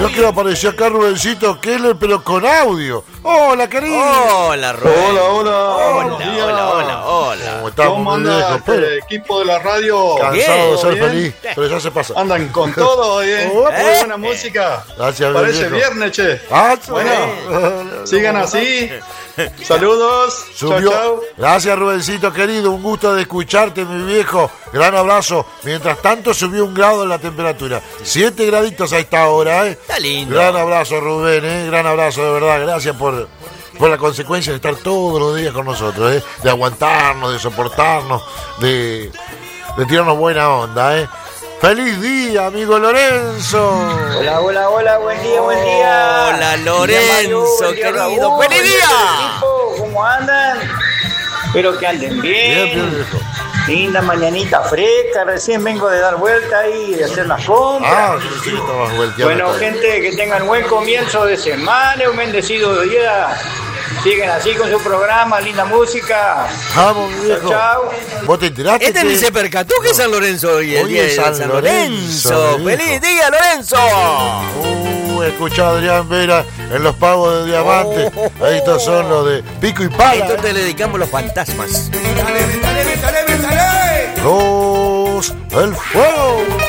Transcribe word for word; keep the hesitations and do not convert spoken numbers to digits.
No quiero aparecer acá Rubencito Keller, pero con audio. Hola, querido. Hola, Rubén. Hola, hola. Hola, hola, hola, hola. ¿Cómo estamos, ¿Cómo mi anda viejo? este Pero equipo de la radio? cansado de ser ¿Todo bien? feliz, pero ya se pasa. Andan con todo, ¿eh? Oh, Muy eh. buena música. Gracias, mi Parece viejo. viernes, che. Ah, sí. Bueno, sigan así. Saludos. Subió. Chao, chao. Gracias, Rubencito querido. Un gusto de escucharte, mi viejo. Gran abrazo. Mientras tanto, subió un grado en la temperatura. Siete graditos a esta hora, ¿eh? Está lindo. Gran abrazo, Rubén, ¿eh? Gran abrazo, de verdad. Gracias por, por la consecuencia de estar todos los días con nosotros, ¿eh? De aguantarnos, de soportarnos, de, de tirarnos buena onda, ¿eh? ¡Feliz día, amigo Lorenzo! Hola, hola, hola, buen día, buen día. Hola, Buen día, Lorenzo, Mario, buen día, querido. Raúl, ¡Feliz buen día, día! todo el equipo. ¿Cómo andan? Espero que anden bien. Bien, bien, viejo. Linda mañanita fresca, recién vengo de dar vuelta ahí y de hacer las compras. Ah, yo pensé que estabas volteando. Bueno, gente, que tengan buen comienzo de semana, un bendecido día. Siguen así con su programa, linda música. Vamos, mi viejo. Chao, chao. ¿Vos te enteraste? Este que- ni se percató que es San Lorenzo hoy, el Hoy día de es San, San Lorenzo. Lorenzo, ¡Feliz viejo. día, Lorenzo! Uh, escuchá a Adrián Vera en los pagos de diamante. Oh, oh, oh. Ahí estos son los de pico y pala. Entonces le dedicamos los fantasmas. Los del fuego.